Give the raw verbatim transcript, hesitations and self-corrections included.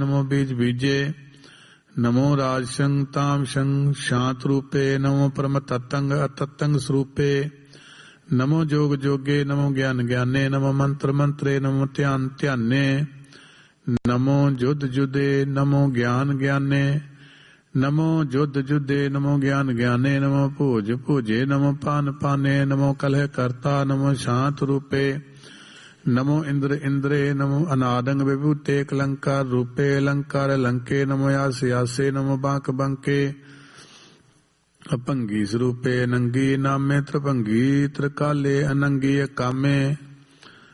ਨਮੋ ਬੀਜ ਬੀਜੇ। ਨਮੋ ਰਾਜਸੰ ਤਾਮਸੰ ਸ਼ਾਂਤ ਰੂਪੇ। ਨਮੋ ਪਰਮ ਤਤੰਗ ਅਤਤੰਗ ਸਰੂਪੇ। ਨਮੋ ਜੋਗ ਜੋਗੇ। ਨਮੋ ਗਿਆਨ ਗਿਆਨੇ। ਨਮੋ ਮੰਤਰ ਮੰਤਰੇ। ਨਮੋ ਧਿਆਨ ਧਿਆਨੇ। ਨਮੋ ਜੁਧ ਜੁਦੇ। ਨਮੋ ਗਿਆਨ ਗਿਆਨੇ। ਨਮੋ ਜੁਧ ਜੁਦੇ। ਨਮੋ ਗਿਆਨ ਗਿਆਨੇ। ਨਮੋ ਭੋਜ ਭੋਜੇ। ਨਮੋ ਪਾਨ ਪਾਨੇ। ਨਮੋ ਕਲਹ ਕਰਤਾ। ਨਮੋ ਸ਼ਾਂਤ ਰੂਪੇ। ਨਮੋ ਇੰਦਰ ਇੰਦਰੇ। ਨਮੋ ਅਨਾਦੰਗ ਵਿਭੂਤੇ। ਕਲੰਕਾਰ ਰੂਪੇ। ਅਲੰਕਾਰ ਲੰਕੇ। ਨਮੋ ਆਸ ਆਸੇ। ਨਮੋ ਬਾਂਕ ਬੰਕੇ। ਅਭੰਗੀ ਸਰੂਪੇ। ਅਨੰਗੀ ਨਾਮੇ ਤ੍ਰਿਭੰਗੀ। ਤ੍ਰਿਕਾਲੇ ਅਨੰਗੀ ਅਕਾਮੇ।